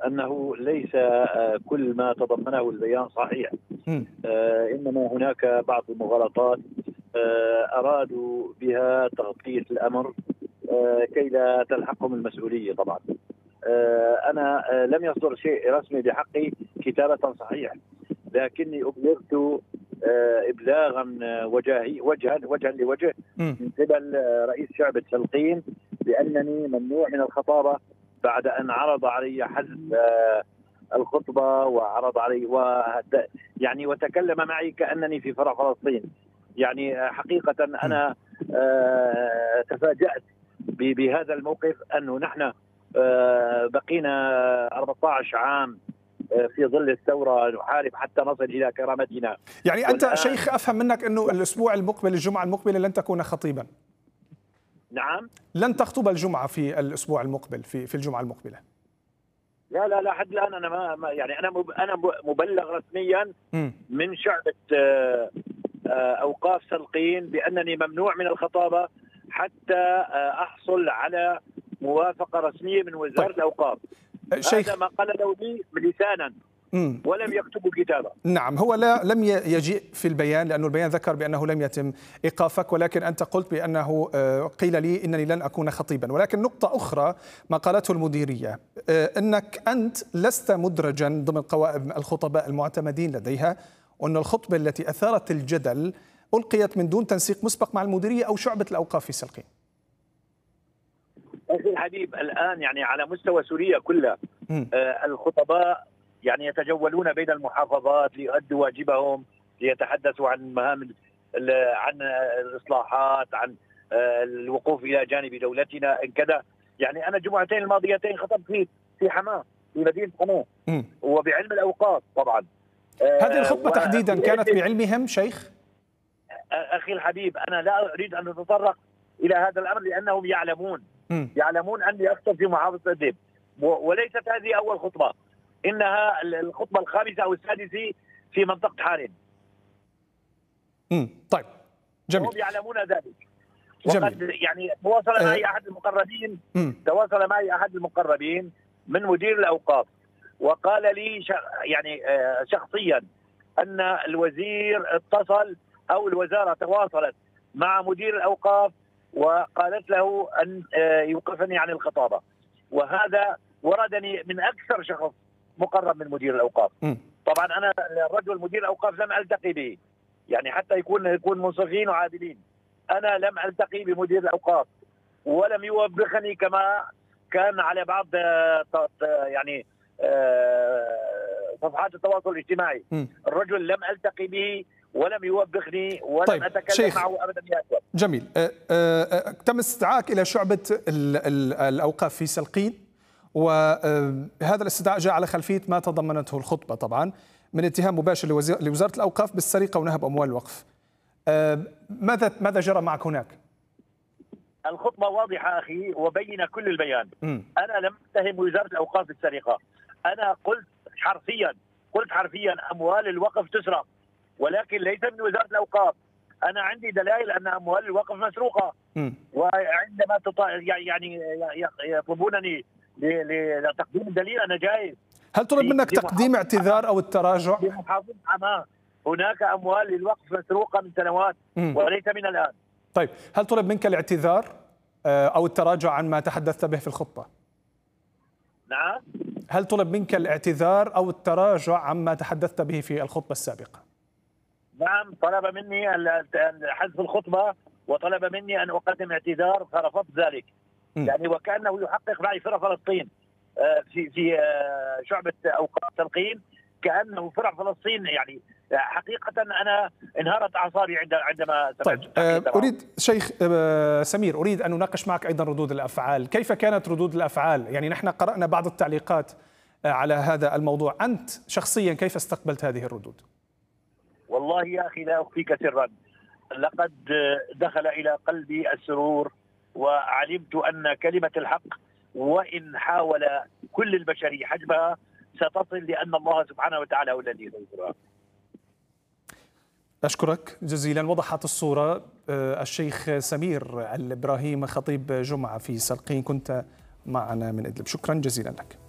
أنه ليس كل ما تضمنه البيان صحيح. إنما هناك بعض المغالطات أرادوا بها تغطية الأمر كي لا تلحقهم المسؤولية. طبعا أنا لم يصدر شيء رسمي بحقي كتابة صحيح، لكني أبلغت إبلاغا وجها لوجه من قبل رئيس شعبة سلقين بأنني ممنوع من الخطابة بعد أن عرض علي حذف الخطبة وعرض علي يعني وتكلم معي كأنني في فرع فلسطين. يعني حقيقة أنا تفاجأت بهذا الموقف، أنه نحن بقينا 14 عام في ظل الثورة نحارب حتى نصل إلى كرامتنا. يعني أنت شيخ أفهم منك أنه الأسبوع المقبل الجمعة المقبلة لن تكون خطيبا. نعم، لن تخطب الجمعة في الأسبوع المقبل في الجمعة المقبلة. لا حد الآن أنا ما يعني أنا مبلغ رسميا من شعبة أوقاف سلقين بأنني ممنوع من الخطابة حتى أحصل على موافقة رسمية من وزارة الأوقاف. هذا ما قال له لي لسانا ولم يكتبوا كتابا. نعم، هو لم يجيء في البيان، لأنه البيان ذكر بأنه لم يتم إيقافك، ولكن أنت قلت بأنه قيل لي إنني لن أكون خطيبا. ولكن نقطة أخرى ما قالته المديرية، أنك أنت لست مدرجا ضمن قوائم الخطباء المعتمدين لديها، وأن الخطبة التي أثارت الجدل ألقيت من دون تنسيق مسبق مع المديرية أو شعبة الأوقاف في سلقين. أخي الحبيب، الآن يعني على مستوى سوريا كلها الخطباء يعني يتجولون بين المحافظات ليؤدوا واجبهم، ليتحدثوا عن مهام عن الإصلاحات، عن الوقوف إلى جانب دولتنا كذا. يعني أنا الجمعتين الماضيتين خطبت في حماة، في مدينة حماة، وبعلم الأوقاف طبعا. هذه الخطبة تحديدا كانت بعلمهم شيخ؟ أخي الحبيب، أنا لا أريد أن نتطرق إلى هذا الأمر لأنهم يعلمون أني أخطب في محافظة إدلب، وليست هذه أول خطبة، إنها الخطبة الخامسة أو السادسة في منطقة حارم. طيب جميل. هم يعلمون ذلك. وقد يعني تواصل معي أحد المقربين من مدير الأوقاف وقال لي يعني شخصيا أن الوزير اتصل أو الوزارة تواصلت مع مدير الأوقاف وقالت له أن يوقفني عن الخطابة، وهذا وردني من أكثر شخص مقرب من مدير الأوقاف. طبعا أنا الرجل مدير الأوقاف لم ألتقي به، يعني حتى يكون منصفين وعادلين. أنا لم ألتقي بمدير الأوقاف ولم يوبخني كما كان على بعض يعني صفحات التواصل الاجتماعي. الرجل لم ألتقي به ولم يوبخني ولم أتكلم معه أبدا يا أسود. جميل. تم استدعاءك إلى شعبة الأوقاف في سلقين، وهذا الاستدعاء جاء على خلفية ما تضمنته الخطبة طبعا من اتهام مباشر لوزارة الأوقاف بالسرقة ونهب أموال الوقف. ماذا جرى معك هناك؟ الخطبة واضحة أخي وبين كل البيان. أنا لم أتهم وزارة الأوقاف بالسرقة، أنا قلت حرفيا أموال الوقف تسرق، ولكن ليس من وزارة الأوقاف. أنا عندي دلائل أن أموال الوقف مسروقة، وعندما يعني يطلبونني لتقديم دليل أنا جاهز. هل طلب منك تقديم اعتذار أو التراجع؟ في محافظة حماة هناك أموال للوقف مسروقة من سنوات وليس من الآن. طيب، هل طلب منك الاعتذار أو التراجع عن ما تحدثت به في الخطبة؟ نعم. هل طلب منك الاعتذار أو التراجع عما تحدثت به في الخطبة السابقة؟ نعم، طلب مني حذف الخطبة وطلب مني أن أقدم اعتذار فرفضت ذلك. يعني وكأنه يحقق معي فرع فلسطين في شعبة أوقاف سلقين، كأنه فرع فلسطين. يعني حقيقة أنا انهارت أعصابي عندما طيب أريد شيخ سمير، أريد أن أناقش معك أيضا ردود الأفعال. كيف كانت ردود الأفعال؟ يعني نحن قرأنا بعض التعليقات على هذا الموضوع، أنت شخصيا كيف استقبلت هذه الردود؟ والله يا أخي لا أخفيك سرا، لقد دخل إلى قلبي السرور، وعلمت أن كلمة الحق وإن حاول كل البشر حجبها ستصل، لأن الله سبحانه وتعالى هو الذي ينصرها. أشكرك جزيلا. وضحت الصورة. الشيخ سمير الإبراهيم خطيب جمعة في سلقين، كنت معنا من إدلب. شكرا جزيلا لك.